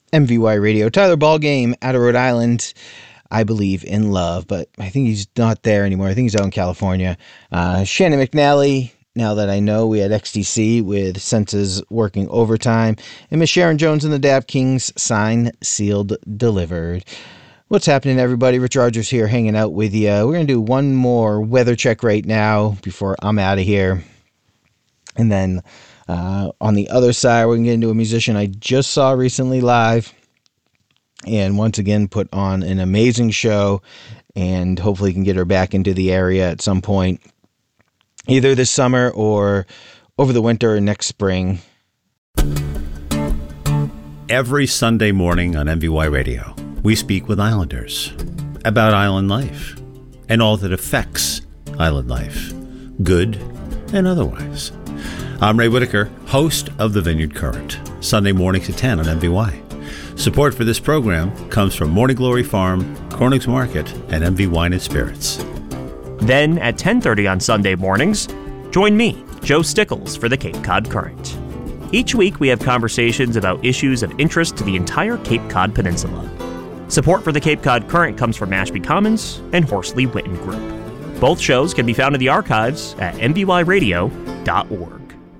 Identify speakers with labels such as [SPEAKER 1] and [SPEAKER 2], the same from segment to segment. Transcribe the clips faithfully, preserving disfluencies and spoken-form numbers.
[SPEAKER 1] M V Y Radio. Tyler Ballgame out of Rhode Island. I believe in love, but I think he's not there anymore. I think he's out in California. Uh, Shannon McNally, now that I know, we had X T C with Senses working overtime. And Miss Sharon Jones and the Dap Kings, signed, sealed, delivered. What's happening, everybody? Rich Rogers here hanging out with you. We're going to do one more weather check right now before I'm out of here. And then uh, on the other side, we're going to get into a musician I just saw recently live. And once again, put on an amazing show, and hopefully can get her back into the area at some point, either this summer or over the winter or next spring.
[SPEAKER 2] Every Sunday morning on M V Y Radio, we speak with Islanders about island life and all that affects island life, good and otherwise. I'm Ray Whitaker, host of The Vineyard Current, Sunday mornings at ten on M V Y. Support for this program comes from Morning Glory Farm, Corning's Market, and M V Wine and Spirits.
[SPEAKER 3] Then at ten thirty on Sunday mornings, join me, Joe Stickles, for the Cape Cod Current. Each week we have conversations about issues of interest to the entire Cape Cod Peninsula. Support for the Cape Cod Current comes from Mashpee Commons and Horsley Witten Group. Both shows can be found in the archives at m v y radio dot org.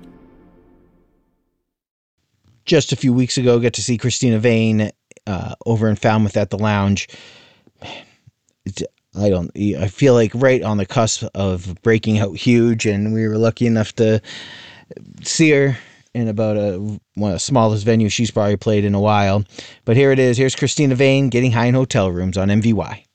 [SPEAKER 1] Just a few weeks ago, got to see Christina Vane uh, over in Falmouth at the Lounge. Man, it's, I don't. I feel like right on the cusp of breaking out huge, and we were lucky enough to see her in about a one of the smallest venues she's probably played in a while. But here it is. Here's Christina Vane getting high in hotel rooms on M V Y.